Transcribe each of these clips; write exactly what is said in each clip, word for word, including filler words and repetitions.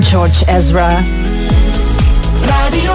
George Ezra. Radio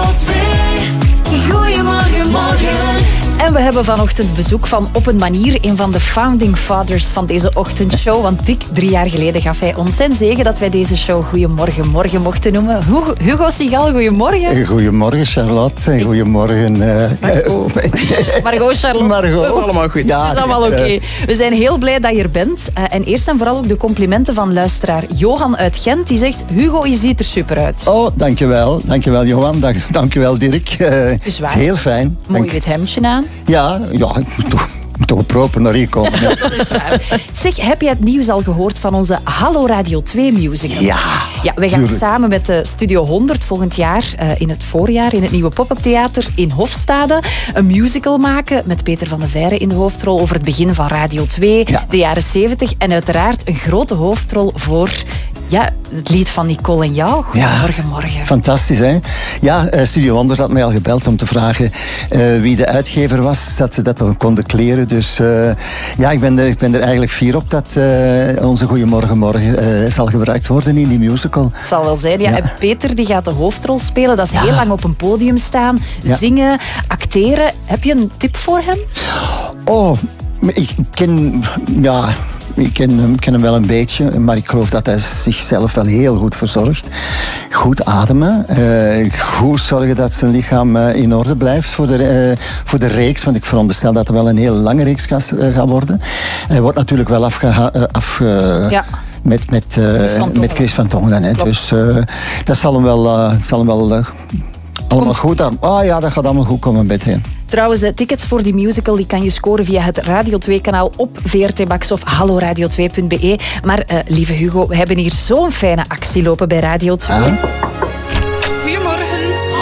twee. Goedemorgen, morgen. En we hebben vanochtend bezoek van Op een Manier, een van de founding fathers van deze ochtendshow. Want dik drie jaar geleden gaf hij ons zijn zegen dat wij deze show Goedemorgen Morgen mochten noemen. Hugo Sigal, goedemorgen. Goedemorgen Charlotte en goedemorgen... Uh, Margot. Margot, Charlotte. Margot. Dat is allemaal goed. Ja, dat is allemaal oké. Okay. We zijn heel blij dat je er bent. Uh, en eerst en vooral ook de complimenten van luisteraar Johan uit Gent. Die zegt, Hugo, je ziet er super uit. Oh, dankjewel. Dankjewel Johan. Dank, dankjewel Dirk. Uh, het is heel fijn. Mooi Dank. wit hemdje aan. Ja, ja, ik moet toch, moet toch proper naar hier komen. Ja. Dat is waar. Zeg, heb je het nieuws al gehoord van onze Hallo Radio twee musical? Ja, Ja, wij gaan tuurlijk. samen met de Studio honderd volgend jaar, uh, in het voorjaar, in het nieuwe pop-up theater in Hofstade, een musical maken met Peter van de Veire in de hoofdrol over het begin van Radio twee, ja. de jaren zeventig. En uiteraard een grote hoofdrol voor... Ja, het lied van Nicole en jou. Goedemorgen, ja, morgen. Fantastisch, hè? Ja, Studio honderd had mij al gebeld om te vragen uh, wie de uitgever was, dat ze dat dan konden kleren. Dus uh, ja, ik ben, er, ik ben er eigenlijk fier op dat uh, onze Goedemorgen Morgen uh, zal gebruikt worden in die musical. Het zal wel zijn, ja. ja. En Peter die gaat de hoofdrol spelen. Dat is ja. heel lang op een podium staan, ja. zingen, acteren. Heb je een tip voor hem? Oh, ik ken... Ja... Ik ken hem, ken hem wel een beetje, maar ik geloof dat hij zichzelf wel heel goed verzorgt. Goed ademen, uh, goed zorgen dat zijn lichaam uh, in orde blijft voor de, uh, voor de reeks, want ik veronderstel dat er wel een hele lange reeks gaat, uh, gaat worden. Hij wordt natuurlijk wel afge... Uh, afge ja. Met, met, uh, Chris met Chris van Tongeren. Hè. Dus uh, dat zal hem wel, uh, zal hem wel uh, allemaal goed aan. Ah ja, dat gaat allemaal goed komen met hem. Trouwens, tickets voor die musical die kan je scoren via het Radio twee kanaal op V R T Max of hallo radio twee punt b e. Maar uh, lieve Hugo, we hebben hier zo'n fijne actie lopen bij Radio twee. Ah. Goedemorgen.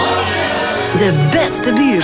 De beste buurt.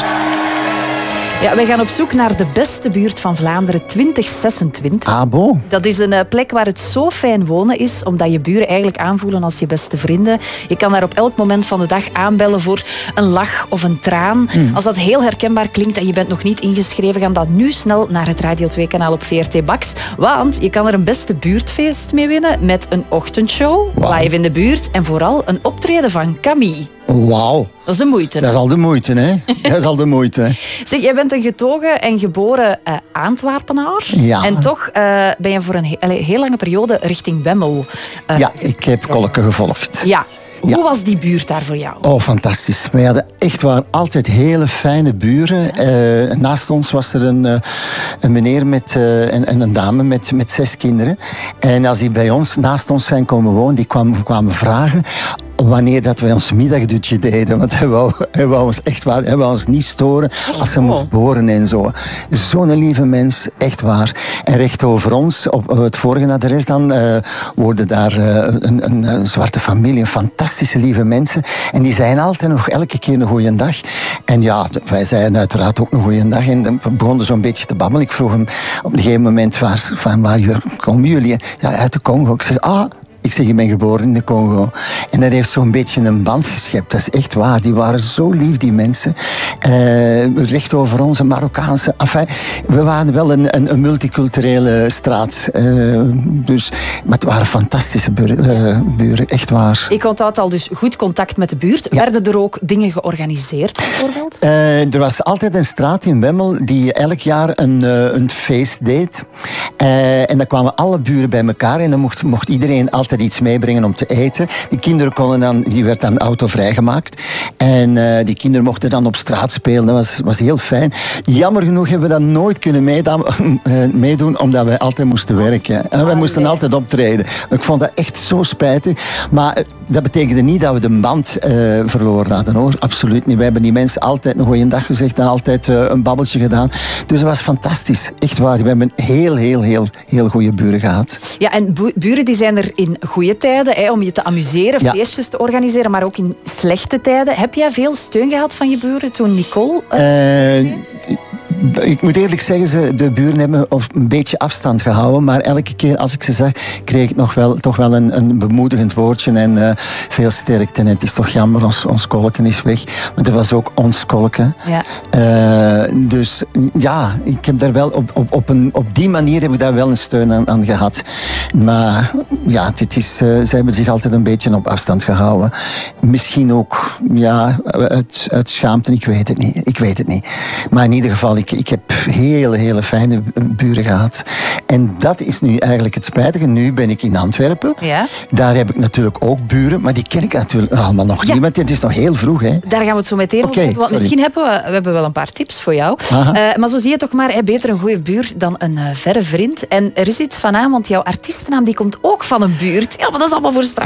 Ja, wij gaan op zoek naar de beste buurt van Vlaanderen twintig zesentwintig. Ah, bon. Dat is een uh, plek waar het zo fijn wonen is, omdat je buren eigenlijk aanvoelen als je beste vrienden. Je kan daar op elk moment van de dag aanbellen voor een lach of een traan. Mm. Als dat heel herkenbaar klinkt en je bent nog niet ingeschreven, ga dan nu snel naar het Radio twee kanaal op V R T Max. Want je kan er een beste buurtfeest mee winnen met een ochtendshow, wow. live in de buurt en vooral een optreden van Camille. Wauw. Dat is de moeite. Dat is al de moeite, hè? Dat is al de moeite. Zeg, jij bent een getogen en geboren uh, Antwerpenaar. Ja. En toch uh, ben je voor een he- heel lange periode richting Bemmel. Uh, ja, ik heb Kolke gevolgd. Ja. Hoe ja. was die buurt daar voor jou? Oh, fantastisch. Wij hadden echt waar altijd hele fijne buren. Ja. Uh, naast ons was er een, uh, een meneer met, uh, en, en een dame met, met zes kinderen. En als die bij ons, naast ons zijn komen wonen, die kwamen, kwamen vragen wanneer dat wij ons middagdutje deden. Want hij wou, hij wou ons echt waar, hij wou ons niet storen als hij mocht boren en zo. Zo'n lieve mens, echt waar. En recht over ons, op het vorige adres dan, uh, woonde daar uh, een, een, een zwarte familie, een fantastische lieve mensen. En die zeiden altijd nog elke keer een goeie dag. En ja, wij zeiden uiteraard ook een goeie dag. En we begonnen zo'n beetje te babbelen. Ik vroeg hem op een gegeven moment, waar, van waar komen jullie? Ja, uit de Congo. Ik zeg, ah... Ik zeg, ik ben geboren in de Congo. En dat heeft zo'n beetje een band geschept. Dat is echt waar. Die waren zo lief, die mensen. Uh, recht over onze Marokkaanse... Enfin, we waren wel een, een, een multiculturele straat. Uh, dus, maar het waren fantastische buren, uh, buren. Echt waar. Ik onthoud al dus goed contact met de buurt. Ja. Werden er ook dingen georganiseerd, bijvoorbeeld? Uh, er was altijd een straat in Bemmel die elk jaar een, uh, een feest deed. Uh, en dan kwamen alle buren bij elkaar. En dan mocht, mocht iedereen altijd iets meebrengen om te eten. Die kinderen konden dan, die werd dan autovrij gemaakt. En uh, die kinderen mochten dan op straat spelen. Dat was, was heel fijn. Jammer genoeg hebben we dat nooit kunnen meedoen, uh, meedoen omdat wij altijd moesten werken. En wij ah, moesten nee. altijd optreden. Ik vond dat echt zo spijtig. Maar uh, dat betekende niet dat we de band uh, verloren hadden, hoor. Absoluut niet. Wij hebben die mensen altijd een goeie dag gezegd en altijd uh, een babbeltje gedaan. Dus dat was fantastisch. Echt waar. We hebben heel, heel, heel, heel goede buren gehad. Ja, en bu- buren die zijn er in goede tijden, hè, om je te amuseren, ja. feestjes te organiseren, maar ook in slechte tijden. Heb jij veel steun gehad van je buren toen Nicole... Uh, uh, ik moet eerlijk zeggen, ze, de buren hebben een beetje afstand gehouden. Maar elke keer als ik ze zag, kreeg ik nog wel, toch wel een, een bemoedigend woordje. En uh, veel sterkte. En het is toch jammer, ons, ons kolken is weg. Maar dat was ook ons kolken. Ja. Uh, dus ja, ik heb daar wel op, op, op, een, op die manier heb ik daar wel een steun aan, aan gehad. Maar ja, dit is, uh, ze hebben zich altijd een beetje op afstand gehouden. Misschien ook ja, uit, uit schaamte, ik weet het niet. Ik weet het niet. Maar in ieder geval, ik, ik heb hele, hele fijne buren gehad. En dat is nu eigenlijk het spijtige. Nu ben ik in Antwerpen. Ja. Daar heb ik natuurlijk ook buren, maar die ken ik natuurlijk allemaal nog ja. niet. Want het is nog heel vroeg, hè. Daar gaan we het zo meteen over hebben. Want misschien hebben we, we hebben wel een paar tips voor jou. Uh, maar zo zie je toch maar, hè, beter een goede buur dan een uh, verre vriend. En er is iets van aan, want jouw artiestennaam die komt ook van een buurt. Ja, maar dat is allemaal voor straks.